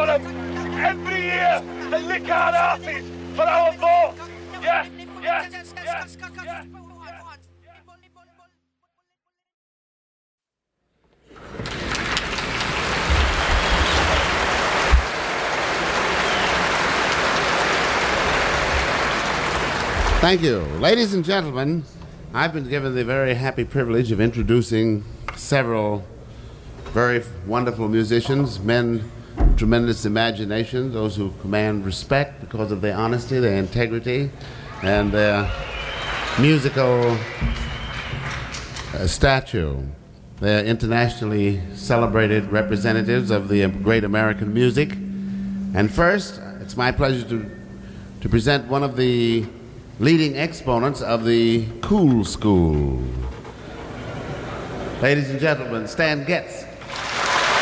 them. Every year, they lick our asses for our vote. Yeah, yeah, yeah, yeah. Thank you. Ladies and gentlemen, I've been given the very happy privilege of introducing several very wonderful musicians, men of tremendous imagination, those who command respect because of their honesty, their integrity, and their musical stature. They're internationally celebrated representatives of the great American music. And first, it's my pleasure to present one of the leading exponents of the cool school. Ladies and gentlemen, Stan Getz.